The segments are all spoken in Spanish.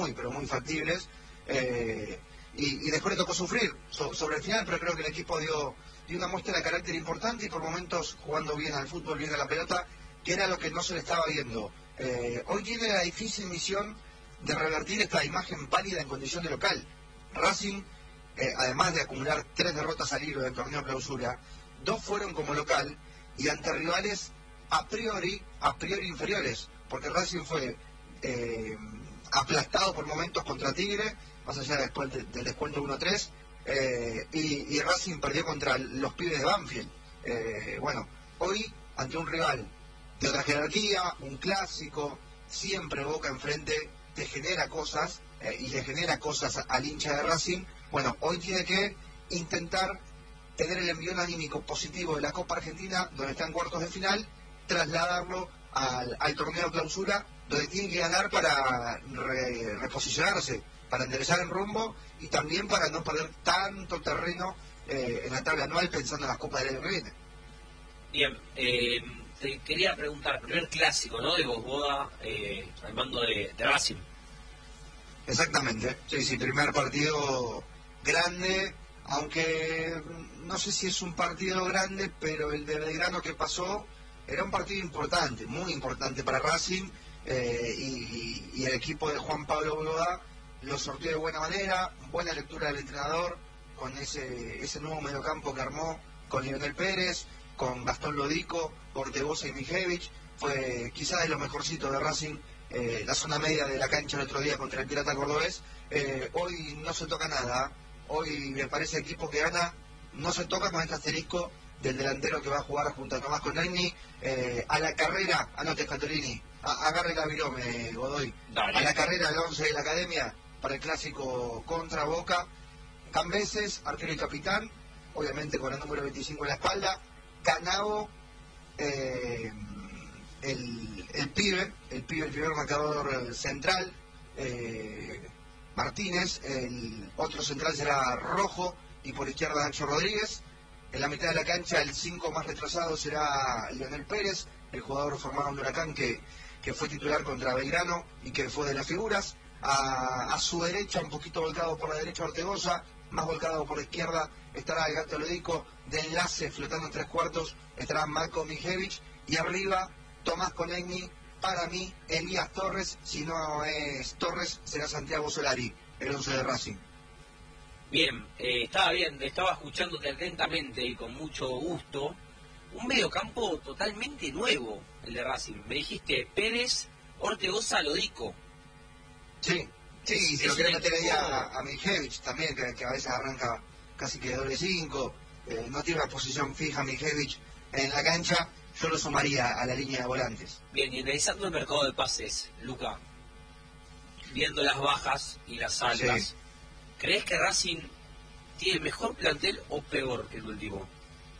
pero muy factibles. Y después le tocó sufrir sobre el final, pero creo que el equipo dio una muestra de carácter importante y por momentos jugando bien al fútbol, bien a la pelota, que era lo que no se le estaba viendo. Hoy tiene la difícil misión de revertir esta imagen pálida en condición de local. Racing, además de acumular 3 derrotas al hilo del torneo clausura, 2 fueron como local y ante rivales a priori inferiores, porque Racing fue aplastado por momentos contra Tigre, más allá del descuento 1-3, y Racing perdió contra los pibes de Banfield. Bueno, hoy ante un rival de otra jerarquía, un clásico, siempre Boca enfrente, te genera cosas, y le genera cosas al hincha de Racing. Bueno, hoy tiene que intentar tener el envión anímico positivo de la Copa Argentina, donde está en cuartos de final, trasladarlo al torneo clausura, donde tiene que ganar para reposicionarse, para enderezar el rumbo y también para no perder tanto terreno en la tabla anual pensando en las copas del año que viene. Bien, te quería preguntar, primer clásico, ¿no? De Boda al mando de Racing. Exactamente, sí, primer partido grande, aunque no sé si es un partido grande, pero el de Belgrano que pasó era un partido importante, muy importante para Racing, y el equipo de Juan Pablo Boda lo sorteó de buena manera, buena lectura del entrenador, con ese nuevo mediocampo que armó con Lionel Pérez, con Gastón Lodico, Ortegoza y Mijevich. Fue quizás de lo mejorcito de Racing, la zona media de la cancha el otro día contra el Pirata Cordobés. Hoy no se toca nada, hoy me parece equipo que gana, no se toca con este asterisco del delantero que va a jugar junto a Tomás Conagni, a la carrera, anote Scatolini, agarre la virome, Godoy, Dale. A la carrera del 11 de la academia para el clásico contra Boca, Cambeses, arquero y capitán, obviamente con el número 25 en la espalda, Canavo, el pibe, el primer marcador central, Martínez, el otro central será Rojo y por izquierda Nacho Rodríguez. En la mitad de la cancha el 5 más retrasado será Lionel Pérez, el jugador formado en Huracán que fue titular contra Belgrano y que fue de las figuras. A su derecha, un poquito volcado por la derecha Ortegoza, más volcado por la izquierda estará el Gato Lodico, de enlace flotando en 3/4 estará Marco Mijevich y arriba Tomás Conegni. Para mí, Elías Torres, si no es Torres, será Santiago Solari, el 11 de Racing. Bien, estaba escuchándote atentamente y con mucho gusto. Un mediocampo totalmente nuevo, el de Racing. Me dijiste Pérez, Ortegoza, Lodico. Sí, si lo querés meter ahí a Mijevich también, que a veces arranca casi que de doble 5, no tiene una posición fija Mijevich en la cancha, yo lo sumaría a la línea de volantes. Bien, y analizando el mercado de pases, Luca, viendo las bajas y las altas, sí. ¿Crees que Racing tiene mejor plantel o peor que el último?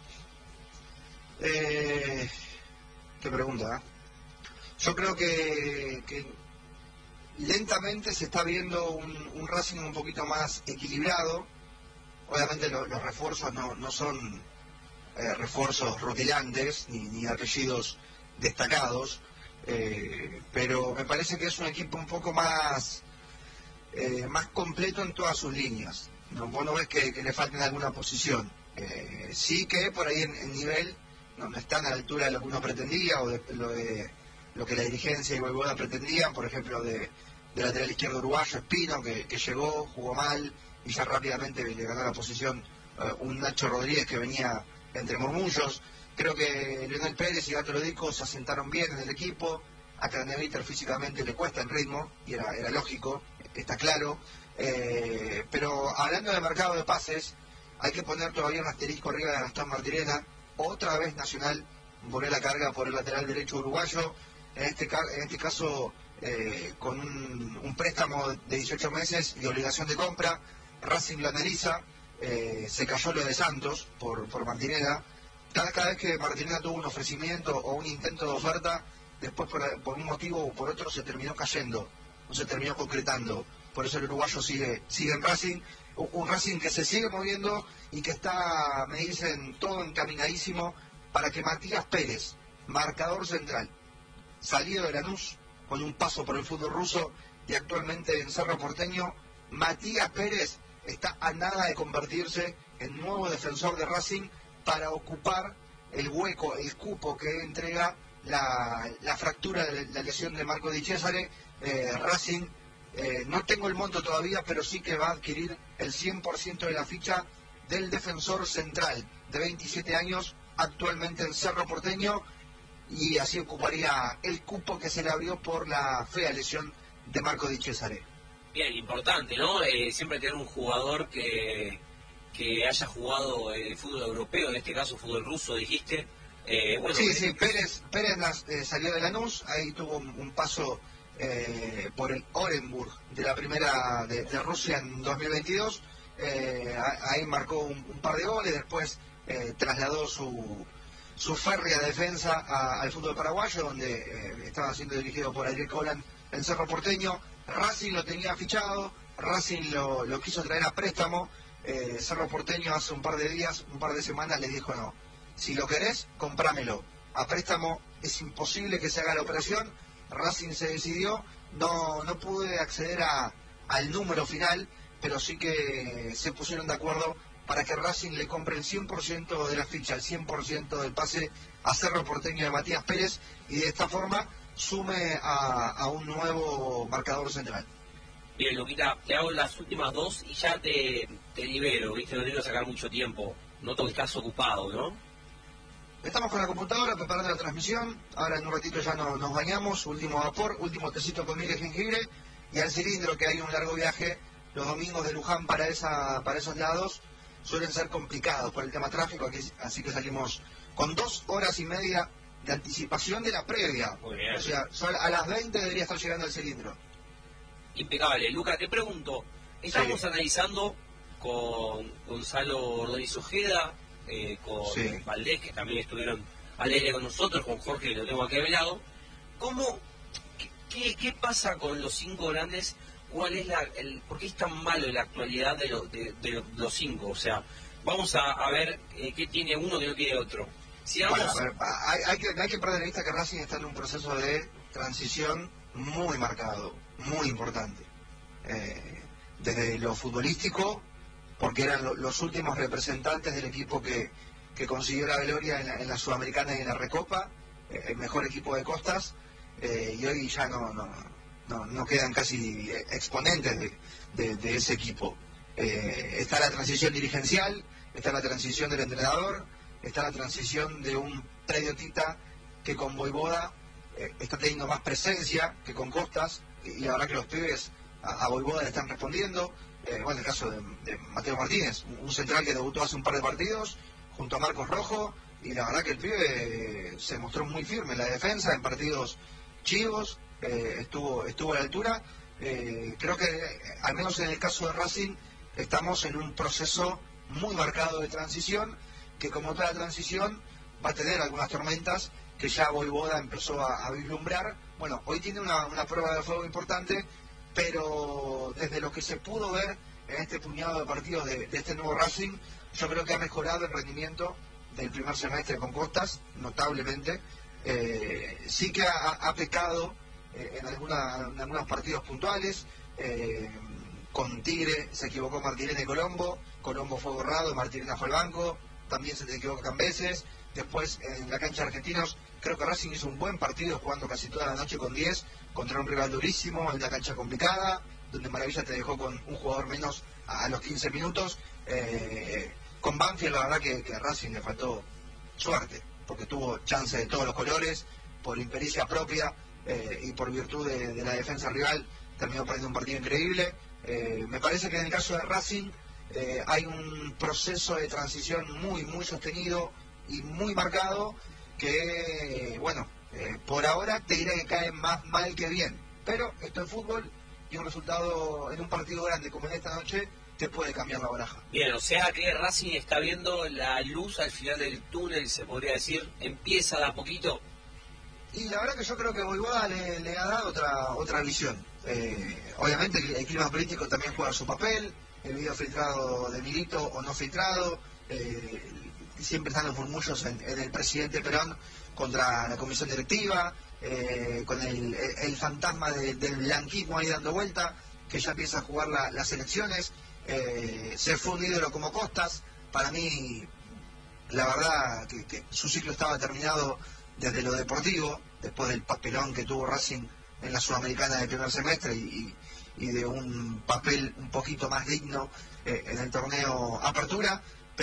Qué pregunta, ¿eh? Yo creo que lentamente se está viendo un Racing un poquito más equilibrado. Obviamente los refuerzos no son refuerzos rutilantes ni apellidos destacados, pero me parece que es un equipo un poco más completo en todas sus líneas. Vos no ves que le falten alguna posición. Sí que por ahí en nivel no están a la altura de lo que uno pretendía o de lo que la dirigencia y Voivoda pretendían, por ejemplo de lateral izquierdo uruguayo Espino, que llegó, jugó mal y ya rápidamente le ganó la posición un Nacho Rodríguez que venía entre murmullos. Creo que Lionel Pérez y Gato Lodico se asentaron bien en el equipo. A Craneviter físicamente le cuesta el ritmo y era lógico, está claro, pero hablando de mercado de pases hay que poner todavía un asterisco arriba de Gastón Martirena. Otra vez Nacional volvió la carga por el lateral derecho uruguayo, en este caso con un préstamo de 18 meses y obligación de compra. Racing lo analiza, se cayó lo de Santos por Martinera. Cada vez que Martinera tuvo un ofrecimiento o un intento de oferta, después por un motivo o por otro se terminó cayendo, no se terminó concretando. Por eso el uruguayo sigue en Racing, un Racing que se sigue moviendo y que está, me dicen, todo encaminadísimo para que Matías Pérez, marcador central, salido de Lanús, con un paso por el fútbol ruso, y actualmente en Cerro Porteño, Matías Pérez está a nada de convertirse en nuevo defensor de Racing para ocupar el hueco, el cupo que entrega la fractura de la lesión de Marco Di Cesare. Racing, no tengo el monto todavía, pero sí que va a adquirir el 100% de la ficha del defensor central de 27 años, actualmente en Cerro Porteño, y así ocuparía el cupo que se le abrió por la fea lesión de Marco Di Cesare. Bien, importante, ¿no? Siempre tener un jugador que haya jugado el fútbol europeo, en este caso fútbol ruso, dijiste. Bueno, sí, Pérez salió de Lanús, ahí tuvo un paso por el Orenburg de la primera de Rusia en 2022, ahí marcó un par de goles, después trasladó su férrea defensa al fútbol paraguayo, donde estaba siendo dirigido por Ariel Colan en Cerro Porteño. Racing lo tenía fichado, Racing lo quiso traer a préstamo, Cerro Porteño hace un par de semanas les dijo no, si lo querés, comprámelo, a préstamo es imposible que se haga la operación. Racing se decidió, no pude acceder al número final, pero sí que se pusieron de acuerdo para que Racing le compre el 100% de la ficha, el 100% del pase a Cerro Porteño de Matías Pérez, y de esta forma sume a un nuevo marcador central. Bien, Luquita, te hago las últimas dos y ya te libero, ¿viste? No tengo que sacar mucho tiempo. Noto que estás ocupado, ¿no? Estamos con la computadora preparando la transmisión. Ahora en un ratito ya nos bañamos, último vapor, último tecito con miel y jengibre, y al cilindro, que hay un largo viaje. Los domingos de Luján para esos lados suelen ser complicados por el tema tráfico, así que salimos con 2 horas y media de anticipación de la previa. Muy bien. O sea, a las 20 debería estar llegando el cilindro. Impecable. Luca, te pregunto, estamos analizando con Gonzalo Ordóñez Ojeda, con Valdés, que también estuvieron al aire con nosotros, con Jorge, que lo tengo aquí a mi lado. ¿Qué pasa con los 5 grandes? ¿Cuál es por qué es tan malo en la actualidad de los 5? O sea, vamos a ver qué tiene uno que no tiene otro. Si vamos... Bueno, hay que perder de vista que Racing está en un proceso de transición muy marcado, muy importante. Desde lo futbolístico, porque eran los últimos representantes del equipo que consiguió la gloria en la Sudamericana y en la Recopa, el mejor equipo de Costas, y hoy ya no quedan casi exponentes de ese equipo. Está la transición dirigencial, está la transición del entrenador, está la transición de un Predio Tita que con Voivoda está teniendo más presencia que con Costas, y la verdad que los pibes a Voivoda le están respondiendo. Bueno, el caso de Mateo Martínez, un central que debutó hace un par de partidos junto a Marcos Rojo, y la verdad que el pibe se mostró muy firme en la defensa, en partidos chivos, estuvo a la altura. Creo que al menos en el caso de Racing estamos en un proceso muy marcado de transición, que como toda transición va a tener algunas tormentas que ya Voivoda empezó a vislumbrar. Bueno, hoy tiene una prueba de fuego importante, pero desde lo que se pudo ver en este puñado de partidos de este nuevo Racing, yo creo que ha mejorado el rendimiento del primer semestre con Costas, notablemente. Sí que ha pecado en algunos partidos puntuales. Con Tigre se equivocó Martínez y Colombo fue borrado, Martínez fue al banco, también se equivocó Cambeses. Después en la cancha de Argentinos creo que Racing hizo un buen partido, jugando casi toda la noche con 10 contra un rival durísimo, en una cancha complicada, donde Maravilla te dejó con un jugador menos a los 15 minutos. Con Banfield la verdad que a Racing le faltó suerte, porque tuvo chance de todos los colores, por impericia propia y por virtud de la defensa rival, terminó perdiendo un partido increíble. Me parece que en el caso de Racing hay un proceso de transición muy sostenido y muy marcado, que bueno, por ahora te diré que cae más mal que bien, pero esto es fútbol, y un resultado en un partido grande como en esta noche te puede cambiar la baraja. Bien, o sea que Racing está viendo la luz al final del túnel, se podría decir, empieza de a poquito. Y la verdad que yo creo que Voivoda le ha dado otra visión. Obviamente el clima político también juega su papel, el video filtrado de Milito o no filtrado, siempre están los murmullos en el presidente Perón contra la comisión directiva, con el fantasma del blanquismo ahí dando vuelta, que ya empieza a jugar las elecciones. Se fue un ídolo como Costas. Para mí, la verdad que su ciclo estaba terminado desde lo deportivo, después del papelón que tuvo Racing en la Sudamericana del primer semestre y de un papel un poquito más digno en el torneo Apertura,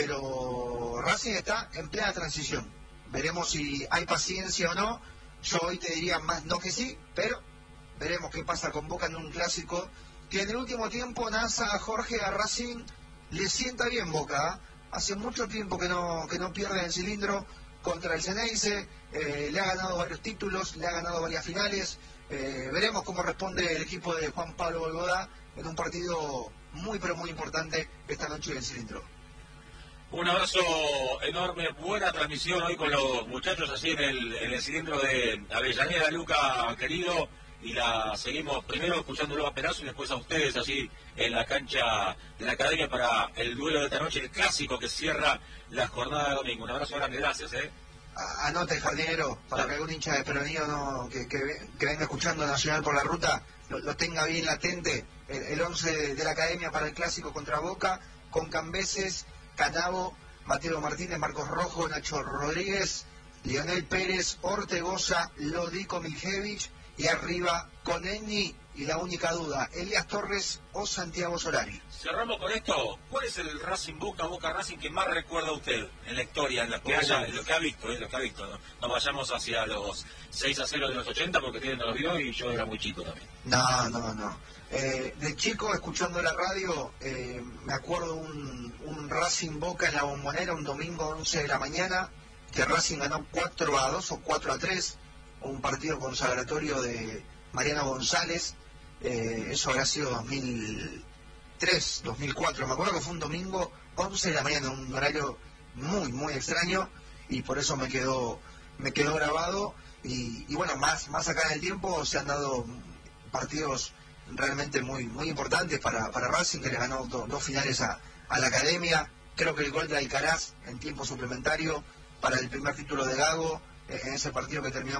pero Racing está en plena transición. Veremos si hay paciencia o no. Yo hoy te diría más no que sí, pero veremos qué pasa con Boca en un clásico que en el último tiempo, NASA, Jorge, a Racing le sienta bien Boca. Hace mucho tiempo que no pierde el cilindro contra el Ceneice, le ha ganado varios títulos, le ha ganado varias finales. Veremos cómo responde el equipo de Juan Pablo Volgoda en un partido muy pero muy importante esta noche en el cilindro. Un abrazo enorme, buena transmisión hoy con los muchachos así en el cilindro de Avellaneda, Luca, querido, y la seguimos primero escuchándolo a Perazo y después a ustedes así en la cancha de la Academia para el duelo de esta noche, el clásico que cierra la jornada de domingo. Un abrazo grande, gracias. Anote, jardinero, para que algún hincha de peronio que venga escuchando Nacional por la ruta lo tenga bien latente. El 11 de la Academia para el clásico contra Boca, con Cambeses, Canavo, Mateo Martínez, Marcos Rojo, Nacho Rodríguez, Lionel Pérez, Ortegoza, Lodico Miljevich, y arriba con Enni y la única duda, Elías Torres o Santiago Solari. Cerramos con esto. ¿Cuál es el Racing Boca Racing que más recuerda a usted en la historia, en lo que ha visto? No vayamos hacia los 6-0 de los 80 porque tienen los vio y yo era muy chico también. No. De chico, escuchando la radio, me acuerdo un Racing Boca en la Bombonera un domingo 11 de la mañana, que Racing ganó 4-2 o 4-3, un partido consagratorio de Mariano González. Eso habrá sido 2003, 2004, me acuerdo que fue un domingo 11 de la mañana, un horario muy, muy extraño, y por eso me quedó grabado, y bueno, más acá en el tiempo se han dado partidos realmente muy, muy importantes para Racing, que le ganó dos finales a la Academia. Creo que el gol de Alcaraz en tiempo suplementario para el primer título de Gago, en ese partido que terminó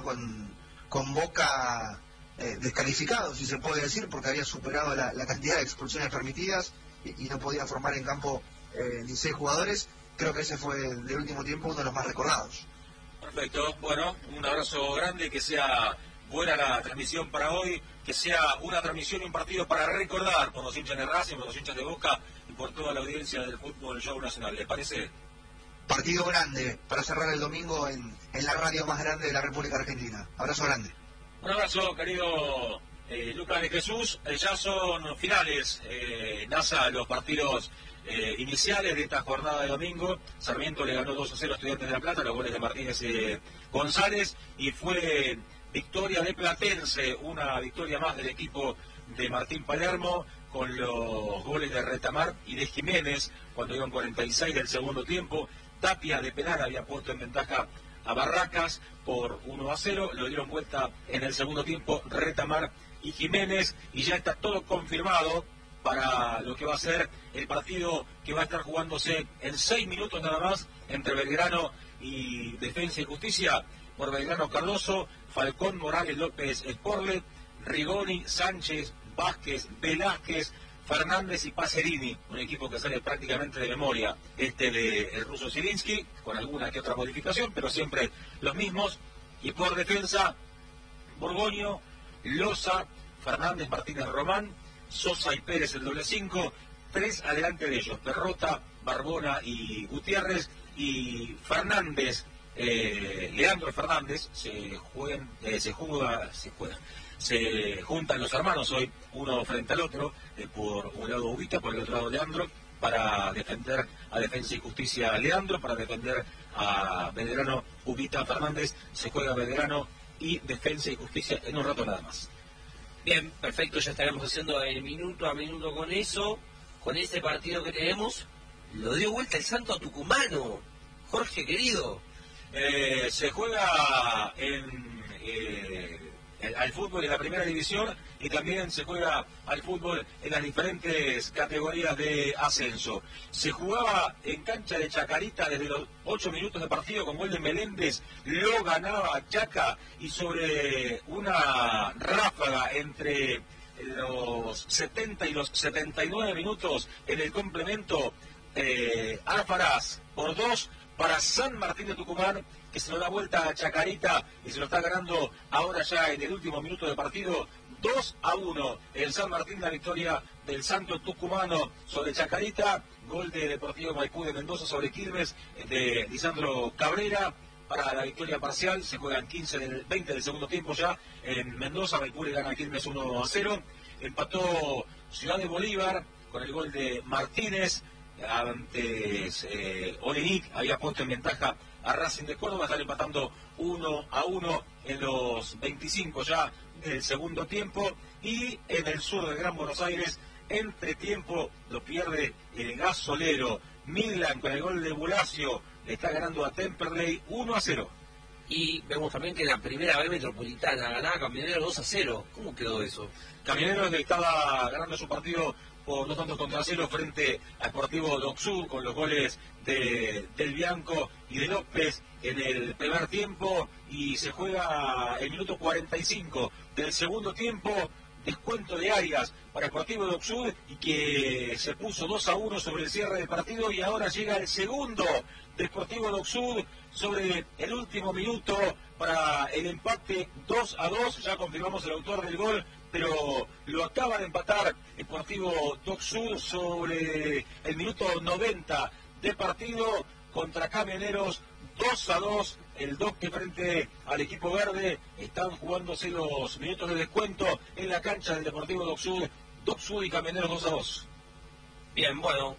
con Boca descalificado, si se puede decir, porque había superado la cantidad de expulsiones permitidas y no podía formar en campo ni 6 jugadores. Creo que ese fue del último tiempo uno de los más recordados. Perfecto, bueno, un abrazo grande, que sea buena la transmisión para hoy, que sea una transmisión y un partido para recordar por los hinchas de Racing, por los hinchas de Boca y por toda la audiencia del fútbol show nacional. ¿Le parece? Partido grande para cerrar el domingo en la radio más grande de la República Argentina. Abrazo grande. Un abrazo, querido Lucas de Jesús. Ya son finales, NASA, los partidos iniciales de esta jornada de domingo. Sarmiento le ganó 2-0 a Estudiantes de La Plata, los goles de Martínez González, y fue victoria de Platense, una victoria más del equipo de Martín Palermo, con los goles de Retamar y de Jiménez cuando iban 46 del segundo tiempo. Tapia de penal había puesto en ventaja a Barracas por 1-0, lo dieron vuelta en el segundo tiempo Retamar y Jiménez, y ya está todo confirmado para lo que va a ser el partido que va a estar jugándose en 6 minutos nada más entre Belgrano y Defensa y Justicia. Por Belgrano, Cardoso, Falcón, Morales, López, Sporlet, Rigoni, Sánchez, Vázquez, Velázquez, Fernández y Pacerini, un equipo que sale prácticamente de memoria, de el ruso Zielinski, con alguna que otra modificación, pero siempre los mismos. Y por defensa, Borgoño, Loza, Fernández, Martínez, Román, Sosa y Pérez el doble 5, 3 adelante de ellos, Perrota, Barbona y Gutiérrez, y Fernández, Leandro Fernández, se juntan los hermanos hoy, uno frente al otro, por un lado Ubita, por el otro lado Leandro, para defender a Defensa y Justicia Leandro, para defender a Belgrano Ubita Fernández. Se juega Belgrano y Defensa y Justicia en un rato nada más. Bien, perfecto, ya estaremos haciendo el minuto a minuto con eso, con ese partido que tenemos. Lo dio vuelta el Santo Tucumano, Jorge querido. Se juega al fútbol en la primera división y también se juega al fútbol en las diferentes categorías de ascenso. Se jugaba en cancha de Chacarita desde los 8 minutos de partido con gol de Meléndez, lo ganaba Chaca y sobre una ráfaga entre los 70 y los 79 minutos en el complemento, Alfaraz por 2 para San Martín de Tucumán, que se lo da vuelta a Chacarita y se lo está ganando ahora ya en el último minuto de partido, 2-1. El San Martín, la victoria del Santo Tucumano sobre Chacarita, gol de Deportivo Maipú de Mendoza sobre Quilmes de Lisandro Cabrera. Para la victoria parcial, se juegan 20 del segundo tiempo ya en Mendoza. Maipú le gana a Quilmes 1-0. Empató Ciudad de Bolívar con el gol de Martínez. Antes Olenic había puesto en ventaja a Racing de Córdoba. Están empatando 1-1 en los 25 ya del segundo tiempo. Y en el sur del Gran Buenos Aires, entre tiempo, lo pierde el Gasolero. Midland con el gol de Bulacio le está ganando a Temperley 1-0. Y vemos también que la primera B Metropolitana ganaba Camioneros 2-0. ¿Cómo quedó eso? Camioneros que estaba ganando su partido por 2-0 frente a Sportivo Docsud con los goles del Bianco y de López en el primer tiempo, y se juega el minuto 45 del segundo tiempo. Descuento de Arias para Sportivo Docsud y que se puso 2-1 sobre el cierre del partido, y ahora llega el segundo de Sportivo Docsud sobre el último minuto para el empate 2-2. Ya confirmamos el autor del gol, pero lo acaba de empatar Sportivo Docsud sobre el minuto 90 de partido contra Camioneros. 2-2, el Doque frente al equipo verde. Están jugándose los minutos de descuento en la cancha del Deportivo Docsud y Camioneros 2-2. Bien, bueno,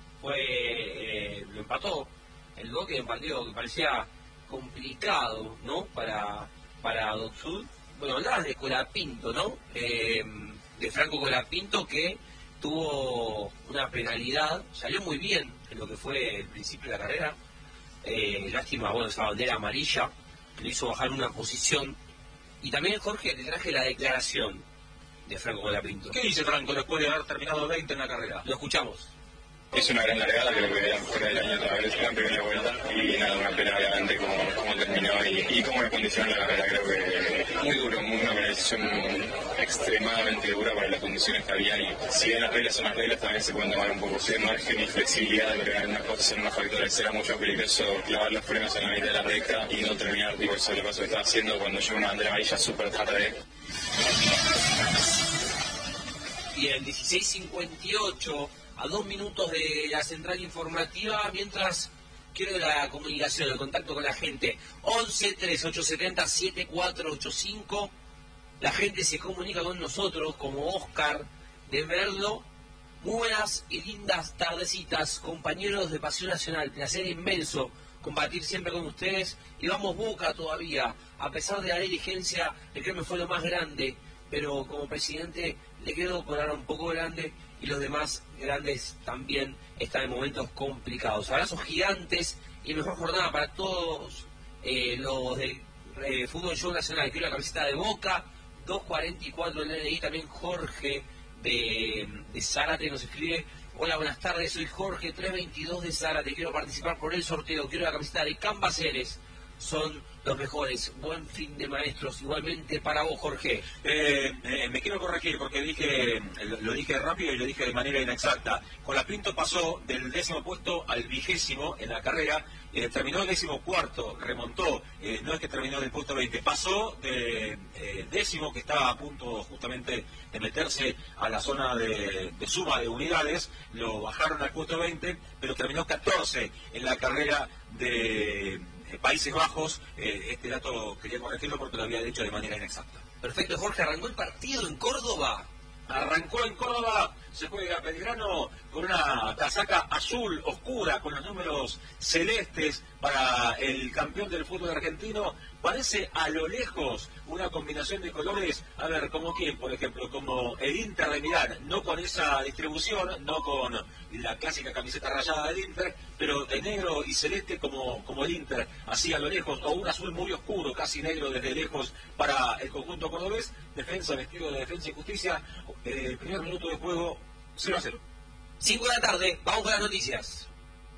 lo empató el Doque en un partido que parecía complicado, ¿no? Para Docsud. Bueno, hablabas de Colapinto, ¿no? De Franco Colapinto, que tuvo una penalidad, salió muy bien en lo que fue el principio de la carrera. Lástima, bueno, esa bandera amarilla le hizo bajar una posición. Y también, Jorge, te traje la declaración de Franco Colapinto. ¿Qué dice Franco después de haber terminado 20 en la carrera? Lo escuchamos. Es una gran largada, creo que era la mejor del año otra vez, la primera vuelta, y nada, una pena obviamente cómo terminó y cómo le condicionó la carrera. Creo que muy duro, una penalización extremadamente dura para las condiciones que había, y si bien las reglas son las reglas, también se pueden tomar un poco de margen y flexibilidad de agregar unas cosas en unos factores. Era mucho peligroso clavar los frenos en la mitad de la recta y no terminar, digo, eso es lo que estaba haciendo cuando llegó una bandera amarilla súper tarde. Y en 16:58, a 2 minutos de la central informativa, mientras quiero la comunicación, el contacto con la gente. 11-3870-7485. La gente se comunica con nosotros, como Oscar de Merlo. Muy buenas y lindas tardecitas, compañeros de Pasión Nacional. Placer inmenso compartir siempre con ustedes. Y vamos Boca todavía, a pesar de la dirigencia, el que me fue lo más grande, pero como presidente le quedó con ahora un poco grande, y los demás grandes también están en momentos complicados. Abrazos gigantes y mejor jornada para todos los del Fútbol Show Nacional. Quiero la camiseta de Boca, 244 el DNI. También Jorge de Zárate nos escribe: hola, buenas tardes, soy Jorge 322 de Zárate, quiero participar por el sorteo, quiero la camiseta de Cambaceres, son los mejores. Buen fin de maestros, igualmente para vos, Jorge. Me quiero corregir porque lo dije rápido y lo dije de manera inexacta. Colapinto pasó del 10º puesto al 20º en la carrera, terminó el 14º, remontó, no es que terminó del puesto 20, pasó de 10º, que estaba a punto justamente de meterse a la zona de suma de unidades, lo bajaron al puesto 20, pero terminó 14 en la carrera de Países Bajos. Este dato quería corregirlo porque lo había dicho de manera inexacta. Perfecto, Jorge. ¿Arrancó el partido en Córdoba? Arrancó en Córdoba, se juega Belgrano con una casaca azul oscura, con los números celestes para el campeón del fútbol argentino. Parece a lo lejos una combinación de colores, a ver, como quién, por ejemplo, como el Inter de Milán, no con esa distribución, no con la clásica camiseta rayada del Inter, pero de negro y celeste como el Inter, así a lo lejos, o un azul muy oscuro, casi negro desde lejos para el conjunto cordobés. Defensa, vestido de Defensa y Justicia, primer minuto de juego, 0-0. 5 de la tarde, vamos con las noticias.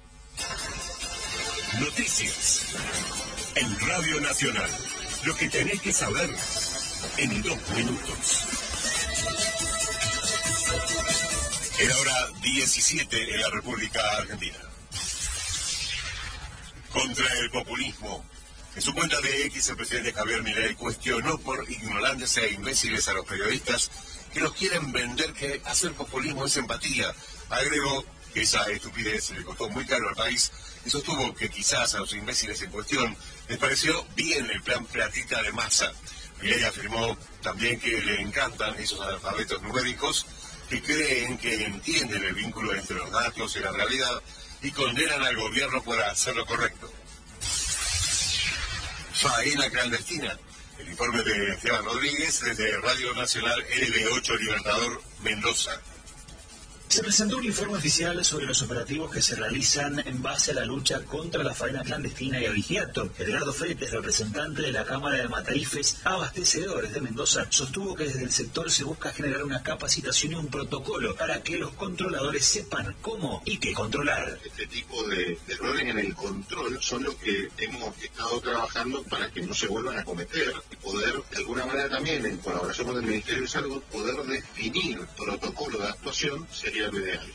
Noticias en Radio Nacional. Lo que tenés que saber en 2 minutos. En la hora 17 en la República Argentina. Contra el populismo. En su cuenta de X, el presidente Javier Milei cuestionó por ignorantes e imbéciles a los periodistas que nos quieren vender que hacer populismo es empatía. Agregó que esa estupidez le costó muy caro al país y sostuvo que quizás a los imbéciles en cuestión les pareció bien el plan platita de masa. Milei afirmó también que le encantan esos analfabetos numéricos que creen que entienden el vínculo entre los datos y la realidad y condenan al gobierno por hacer lo correcto. Faena clandestina. El informe de Esteban Rodríguez desde Radio Nacional LB8 Libertador, Mendoza. Se presentó un informe oficial sobre los operativos que se realizan en base a la lucha contra la faena clandestina y el vigiato. Edgardo Fretes, representante de la Cámara de Matarifes Abastecedores de Mendoza, sostuvo que desde el sector se busca generar una capacitación y un protocolo para que los controladores sepan cómo y qué controlar. Este tipo de errores en el control son los que hemos estado trabajando para que no se vuelvan a cometer y poder, de alguna manera también, en colaboración con el Ministerio de Salud, poder definir protocolo de actuación sería lo ideal.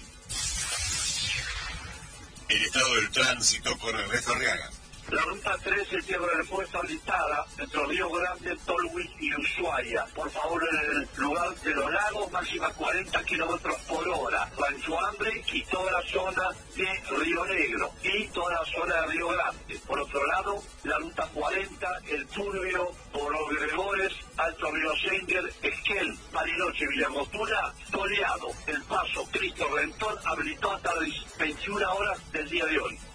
El estado del tránsito con Ernesto Arriaga. La ruta 3 se cierra el puesto habilitada entre Río Grande, Tolhuis y Ushuaia. Por favor, en el lugar de los lagos, máxima 40 kilómetros por hora. Rancho Hambre y toda la zona de Río Negro y toda la zona de Río Grande. Por otro lado, la ruta 40, el Turbio, Polo Gregores, Alto Río Senger, Esquel, Bariloche, Villangostura, Toleado, El Paso, Cristo Redentor, habilitó hasta las 21 horas del día de hoy.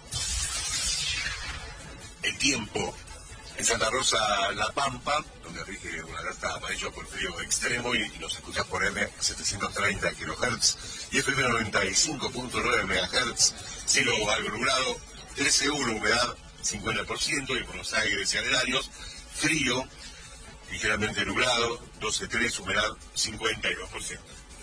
El tiempo. En Santa Rosa, La Pampa, donde rige una alerta amarilla por frío extremo y nos escuchas por M730 kHz y FM 95.9 MHz, cielo algo nublado, 13,1 humedad, 50% y en Buenos Aires y aledaños, frío, ligeramente nublado, 12,3 humedad, 52%.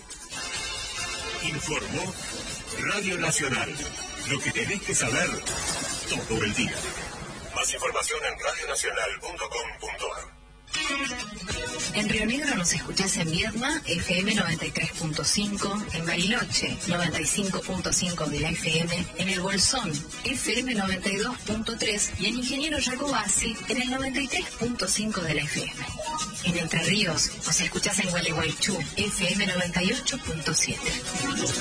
Informó Radio Nacional. Lo que tenés que saber todo el día. Más información en radionacional.com.ar. En Río Negro nos escuchás en Viedma, FM 93.5, en Bariloche, 95.5 de la FM, en El Bolsón, FM 92.3 y en Ingeniero Jacobasi, en el 93.5 de la FM. En Entre Ríos nos escuchás en Gualeguaychú, FM 98.7.